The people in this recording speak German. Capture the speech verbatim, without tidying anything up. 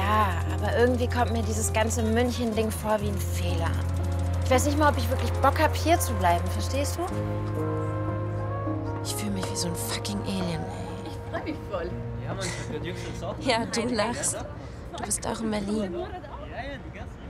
Ja, aber irgendwie kommt mir dieses ganze München-Ding vor wie ein Fehler. Ich weiß nicht mal, ob ich wirklich Bock habe, hier zu bleiben, verstehst du? Ich fühle mich wie so ein fucking Alien, ey. Ich freue mich voll. Ja, du lachst. Du bist auch in Berlin.